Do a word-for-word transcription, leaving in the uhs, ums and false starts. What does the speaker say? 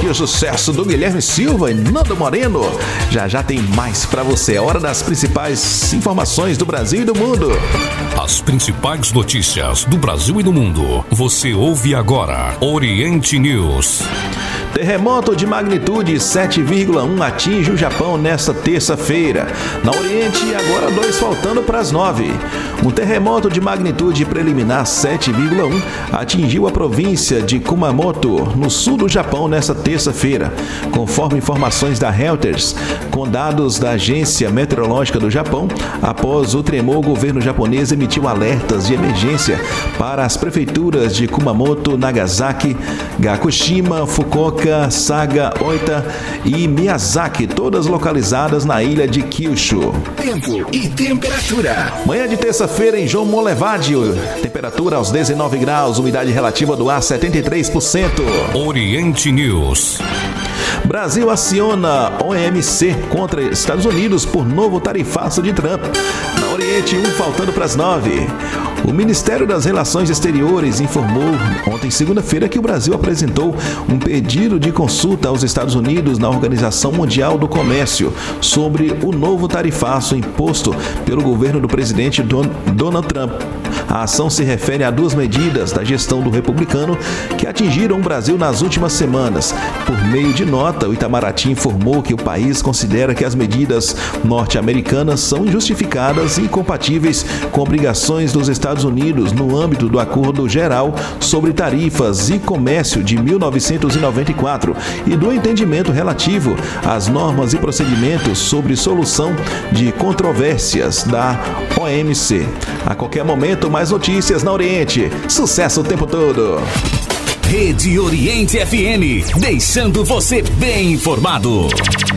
aqui o sucesso do Guilherme Silva e Nando Moreno. Já já tem mais pra você. É hora das principais informações do Brasil e do mundo. As principais notícias do Brasil e do mundo. Você ouve agora Oriente News. Terremoto de magnitude sete vírgula um atinge o Japão nesta terça-feira. Na Oriente, agora dois faltando para as nove. Um terremoto de magnitude preliminar sete vírgula um atingiu a província de Kumamoto, no sul do Japão, nesta terça-feira. Conforme informações da Reuters, com dados da Agência Meteorológica do Japão, após o tremor, o governo japonês emitiu alertas de emergência para as prefeituras de Kumamoto, Nagasaki, Gakushima, Fukuoka, Saga, Oita e Miyazaki, todas localizadas na ilha de Kyushu. Tempo e temperatura. Manhã de terça-feira em João Monlevade, temperatura aos dezenove graus, umidade relativa do ar setenta e três por cento. Oriente News. Brasil aciona O M C contra Estados Unidos por novo tarifaço de Trump. Na Oriente, um faltando para as nove. O Ministério das Relações Exteriores informou ontem, segunda-feira, que o Brasil apresentou um pedido de consulta aos Estados Unidos na Organização Mundial do Comércio sobre o novo tarifaço imposto pelo governo do presidente Donald Trump. A ação se refere a duas medidas da gestão do republicano que atingiram o Brasil nas últimas semanas. Por meio de nota, o Itamaraty informou que o país considera que as medidas norte-americanas são injustificadas e incompatíveis com obrigações dos Estados Unidos no âmbito do Acordo Geral sobre Tarifas e Comércio de mil novecentos e noventa e quatro e do entendimento relativo às normas e procedimentos sobre solução de controvérsias da O M C. A qualquer momento, mais notícias na Oriente. Sucesso o tempo todo. Rede Oriente F M, deixando você bem informado.